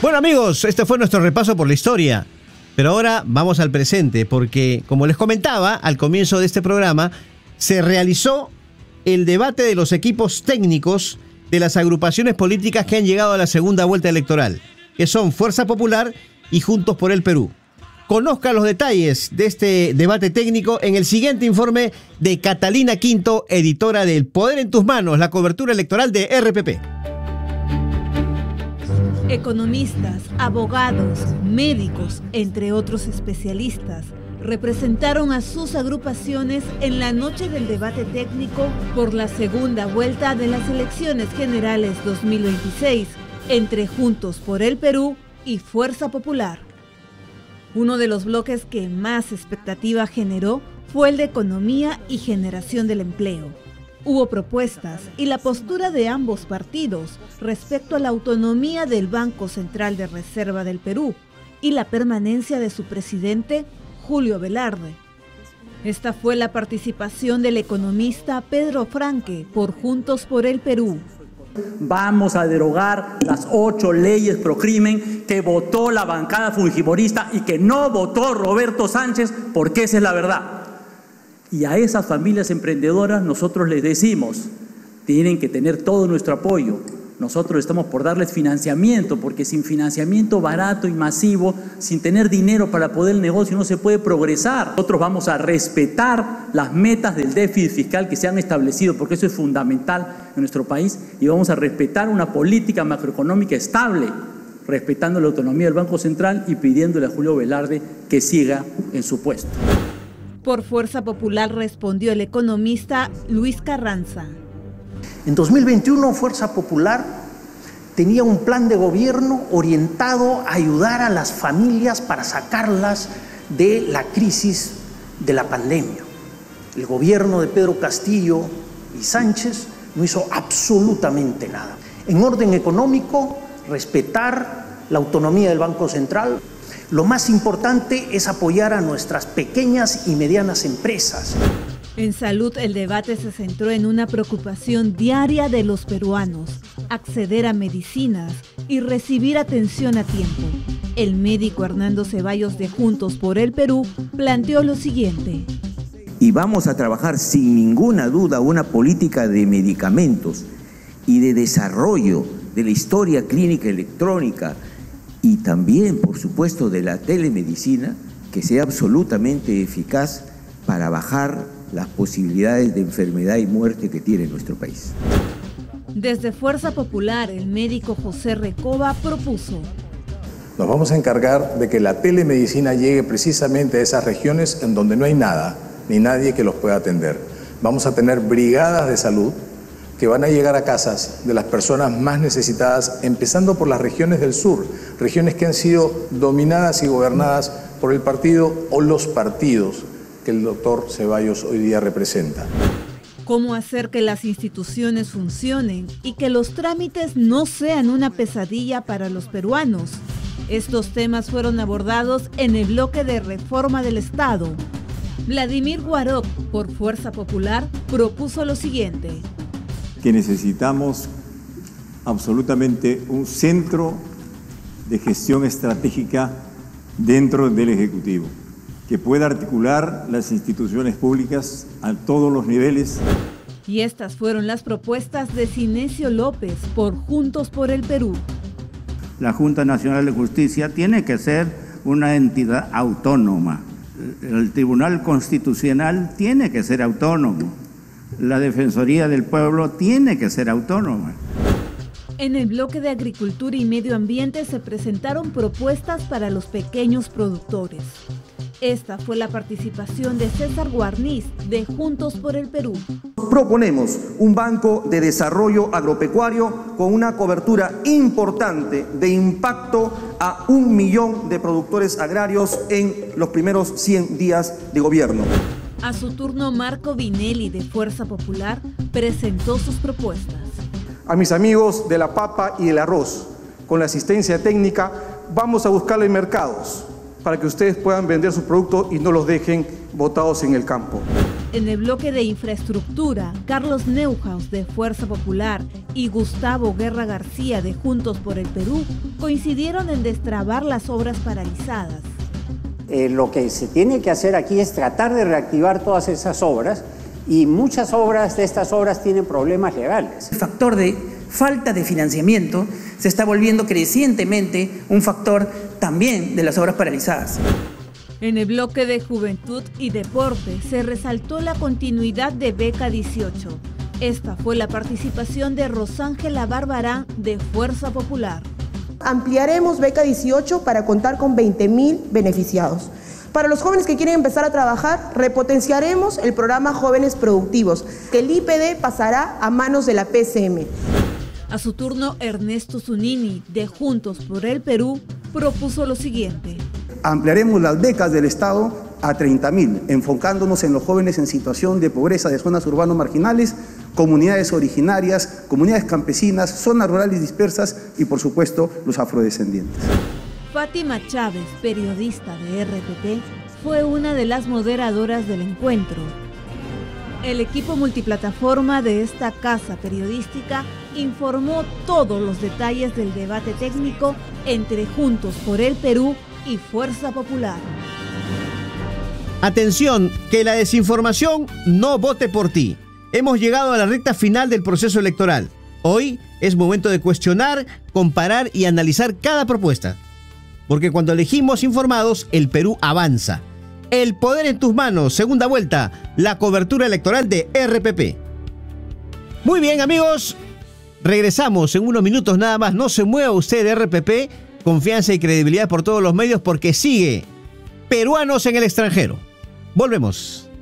Bueno amigos, este fue nuestro repaso por la historia. Pero ahora vamos al presente, porque como les comentaba al comienzo de este programa, se realizó el debate de los equipos técnicos de las agrupaciones políticas que han llegado a la segunda vuelta electoral, que son Fuerza Popular y Juntos por el Perú. Conozca los detalles de este debate técnico en el siguiente informe de Catalina Quinto, editora de El Poder en tus Manos, la cobertura electoral de RPP. Economistas, abogados, médicos, entre otros especialistas, representaron a sus agrupaciones en la noche del debate técnico por la segunda vuelta de las elecciones generales 2026 entre Juntos por el Perú y Fuerza Popular. Uno de los bloques que más expectativa generó fue el de economía y generación del empleo. Hubo propuestas y la postura de ambos partidos respecto a la autonomía del Banco Central de Reserva del Perú y la permanencia de su presidente, Julio Velarde. Esta fue la participación del economista Pedro Franque por Juntos por el Perú. Vamos a derogar las 8 leyes pro crimen que votó la bancada fujimorista y que no votó Roberto Sánchez, porque esa es la verdad. Y a esas familias emprendedoras nosotros les decimos, tienen que tener todo nuestro apoyo. Nosotros estamos por darles financiamiento, porque sin financiamiento barato y masivo, sin tener dinero para poder el negocio, no se puede progresar. Nosotros vamos a respetar las metas del déficit fiscal que se han establecido, porque eso es fundamental en nuestro país, y vamos a respetar una política macroeconómica estable, respetando la autonomía del Banco Central y pidiéndole a Julio Velarde que siga en su puesto. Por Fuerza Popular respondió el economista Luis Carranza. En 2021, Fuerza Popular tenía un plan de gobierno orientado a ayudar a las familias para sacarlas de la crisis de la pandemia. El gobierno de Pedro Castillo y Sánchez no hizo absolutamente nada. En orden económico, respetar la autonomía del Banco Central. Lo más importante es apoyar a nuestras pequeñas y medianas empresas. En salud, el debate se centró en una preocupación diaria de los peruanos: acceder a medicinas y recibir atención a tiempo. El médico Hernando Ceballos de Juntos por el Perú planteó lo siguiente. Y vamos a trabajar sin ninguna duda una política de medicamentos y de desarrollo de la historia clínica electrónica y también, por supuesto, de la telemedicina, que sea absolutamente eficaz para bajar las posibilidades de enfermedad y muerte que tiene nuestro país. Desde Fuerza Popular, el médico José Recoba propuso: nos vamos a encargar de que la telemedicina llegue precisamente a esas regiones en donde no hay nada, ni nadie que los pueda atender. Vamos a tener brigadas de salud que van a llegar a casas de las personas más necesitadas, empezando por las regiones del sur, regiones que han sido dominadas y gobernadas por el partido o los partidos que el doctor Ceballos hoy día representa. ¿Cómo hacer que las instituciones funcionen y que los trámites no sean una pesadilla para los peruanos? Estos temas fueron abordados en el bloque de reforma del Estado. Vladimir Guaroc, por Fuerza Popular, propuso lo siguiente: que necesitamos absolutamente un centro de gestión estratégica dentro del Ejecutivo, que pueda articular las instituciones públicas a todos los niveles. Y estas fueron las propuestas de Cinesio López por Juntos por el Perú. La Junta Nacional de Justicia tiene que ser una entidad autónoma. El Tribunal Constitucional tiene que ser autónomo. La Defensoría del Pueblo tiene que ser autónoma. En el bloque de Agricultura y Medio Ambiente se presentaron propuestas para los pequeños productores. Esta fue la participación de César Guarniz, de Juntos por el Perú. Proponemos un banco de desarrollo agropecuario con una cobertura importante de impacto a 1 millón de productores agrarios en los primeros 100 días de gobierno. A su turno, Marco Vinelli, de Fuerza Popular, presentó sus propuestas. A mis amigos de la papa y el arroz, con la asistencia técnica, vamos a buscarle mercados para que ustedes puedan vender sus productos y no los dejen botados en el campo. En el bloque de infraestructura, Carlos Neuhaus de Fuerza Popular y Gustavo Guerra García de Juntos por el Perú coincidieron en destrabar las obras paralizadas. Lo que se tiene que hacer aquí es tratar de reactivar todas esas obras, y muchas de estas obras tienen problemas legales. El factor de falta de financiamiento se está volviendo crecientemente un factor también de las obras paralizadas. En el bloque de Juventud y Deporte se resaltó la continuidad de Beca 18. Esta fue la participación de Rosángela Barbarán de Fuerza Popular. Ampliaremos Beca 18 para contar con 20.000 beneficiados. Para los jóvenes que quieren empezar a trabajar, repotenciaremos el programa Jóvenes Productivos, que el IPD pasará a manos de la PCM. A su turno, Ernesto Zunini de Juntos por el Perú propuso lo siguiente. Ampliaremos las becas del Estado a 30.000, enfocándonos en los jóvenes en situación de pobreza de zonas urbanas marginales, comunidades originarias, comunidades campesinas, zonas rurales dispersas y, por supuesto, los afrodescendientes. Fátima Chávez, periodista de RPP, fue una de las moderadoras del encuentro. El equipo multiplataforma de esta casa periodística informó todos los detalles del debate técnico entre Juntos por el Perú y Fuerza Popular. Atención, que la desinformación no vote por ti. Hemos llegado a la recta final del proceso electoral. Hoy es momento de cuestionar, comparar y analizar cada propuesta. Porque cuando elegimos informados, el Perú avanza. El poder en tus manos, segunda vuelta, la cobertura electoral de RPP. Muy bien, amigos, regresamos en unos minutos nada más. No se mueva usted de RPP, confianza y credibilidad por todos los medios porque sigue Peruanos en el extranjero. Volvemos.